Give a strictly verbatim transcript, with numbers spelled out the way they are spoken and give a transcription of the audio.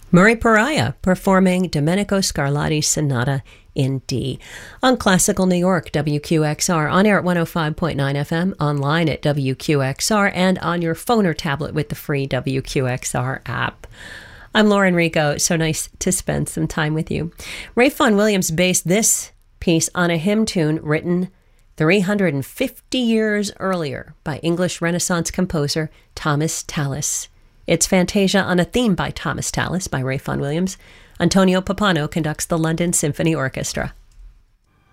Murray Pariah performing Domenico Scarlatti's Sonata in D. On Classical New York, W Q X R, on air at one oh five point nine F M, online at W Q X R, and on your phone or tablet with the free W Q X R app. I'm Lauren Rico. So nice to spend some time with you. Ralph Vaughan Williams based this piece on a hymn tune written three hundred fifty years earlier by English Renaissance composer Thomas Tallis. It's Fantasia on a theme by Thomas Tallis by Ralph Vaughan Williams. Antonio Pappano conducts the London Symphony Orchestra.